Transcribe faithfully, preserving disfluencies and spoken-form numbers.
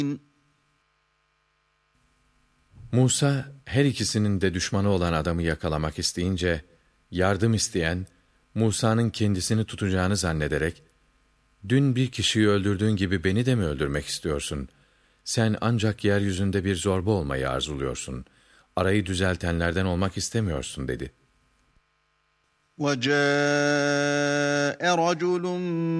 Musa, her ikisinin de düşmanı olan adamı yakalamak isteyince, yardım isteyen, Musa'nın kendisini tutacağını zannederek, "Dün bir kişiyi öldürdüğün gibi beni de mi öldürmek istiyorsun? Sen ancak yeryüzünde bir zorba olmayı arzuluyorsun. Arayı düzeltenlerden olmak istemiyorsun." dedi. وَجَاءَ رَجُلٌ